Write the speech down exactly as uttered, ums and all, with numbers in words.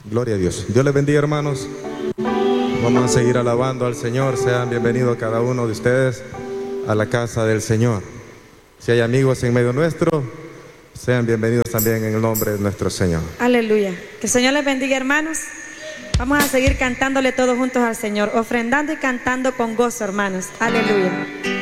Gloria a Dios. Dios les bendiga, hermanos. Vamos a seguir alabando al Señor. Sean bienvenidos cada uno de ustedes a la casa del Señor. Si hay amigos en medio nuestro, sean bienvenidos también en el nombre de nuestro Señor. Aleluya. Que el Señor les bendiga, hermanos. Vamos a seguir cantándole todos juntos al Señor, ofrendando y cantando con gozo, hermanos. Aleluya.